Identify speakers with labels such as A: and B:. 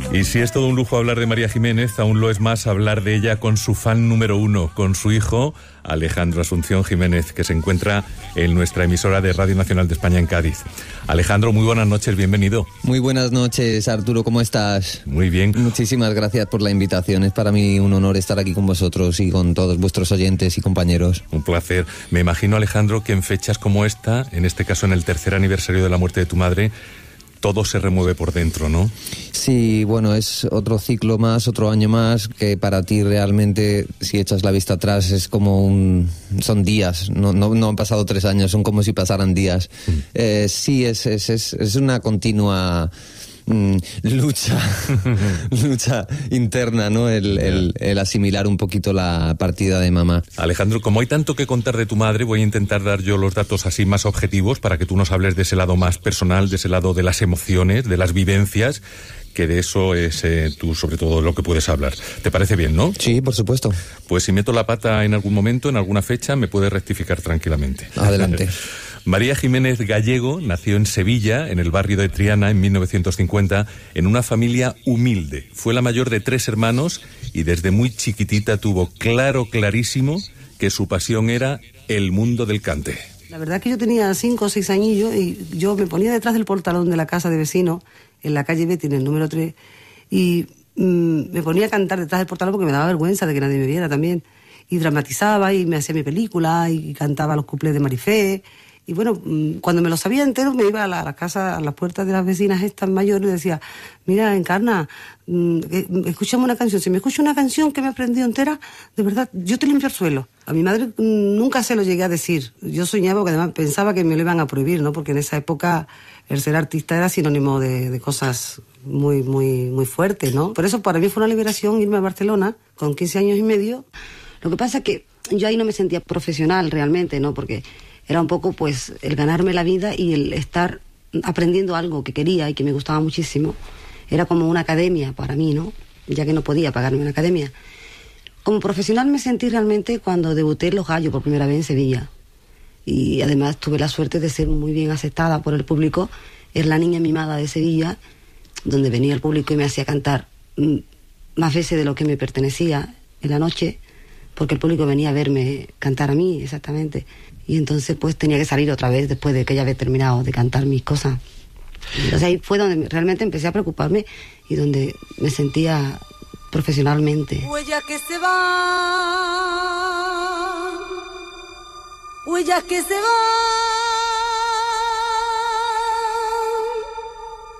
A: Y si es todo un lujo hablar de María Jiménez, aún lo es más hablar de ella con su fan número uno, con su hijo Alejandro Asunción Jiménez, que se encuentra en nuestra emisora de Radio Nacional de España en Cádiz. Alejandro, muy buenas noches, bienvenido.
B: Muy buenas noches, Arturo, ¿cómo estás?
A: Muy bien.
B: Muchísimas gracias por la invitación, es para mí un honor estar aquí con vosotros y con todos vuestros oyentes y compañeros.
A: Un placer. Me imagino, Alejandro, que en fechas como esta, en este caso en el 3er aniversario de la muerte de tu madre, todo se remueve por dentro, ¿no?
B: Sí, bueno, es otro ciclo más, otro año más, que para ti realmente, si echas la vista atrás, es como son días, no han pasado 3 años, son como si pasaran días. Sí, es una continua lucha interna, ¿no? El asimilar un poquito la partida de mamá.
A: Alejandro, como hay tanto que contar de tu madre, voy a intentar dar yo los datos así más objetivos para que tú nos hables de ese lado más personal, de ese lado de las emociones, de las vivencias, que de eso es tú sobre todo lo que puedes hablar. ¿Te parece bien, no?
B: Sí, por supuesto.
A: Pues si meto la pata en algún momento, en alguna fecha, me puedes rectificar tranquilamente.
B: Adelante.
A: María Jiménez Gallego nació en Sevilla, en el barrio de Triana, en 1950, en una familia humilde. Fue la mayor de 3 hermanos y desde muy chiquitita tuvo clarísimo que su pasión era el mundo del cante.
C: La verdad es que yo tenía 5 o 6 añillos y yo me ponía detrás del portalón de la casa de vecino, en la calle Betty, en el número 3, y me ponía a cantar detrás del portalón porque me daba vergüenza de que nadie me viera también. Y dramatizaba y me hacía mi película y cantaba los cuplés de Marifé. Y bueno, cuando me lo sabía entero, me iba a la casa, a las puertas de las vecinas estas mayores y decía, mira, Encarna, escúchame una canción. Si me escucho una canción que me he aprendido entera, de verdad, yo te limpio el suelo. A mi madre nunca se lo llegué a decir. Yo soñaba, porque además pensaba que me lo iban a prohibir, ¿no? Porque en esa época el ser artista era sinónimo de cosas muy, muy, muy fuertes, ¿no? Por eso para mí fue una liberación irme a Barcelona con 15 años y medio. Lo que pasa es que yo ahí no me sentía profesional realmente, ¿no? Porque era un poco, pues, el ganarme la vida y el estar aprendiendo algo que quería y que me gustaba muchísimo. Era como una academia para mí, ¿no? Ya que no podía pagarme una academia. Como profesional me sentí realmente cuando debuté en Los Gallos por primera vez en Sevilla. Y además tuve la suerte de ser muy bien aceptada por el público. Era la niña mimada de Sevilla, donde venía el público y me hacía cantar más veces de lo que me pertenecía en la noche, porque el público venía a verme cantar a mí, exactamente. Y entonces pues tenía que salir otra vez después de que ya había terminado de cantar mis cosas. Entonces ahí fue donde realmente empecé a preocuparme y donde me sentía profesionalmente.
D: Huellas que se van, huellas que se van.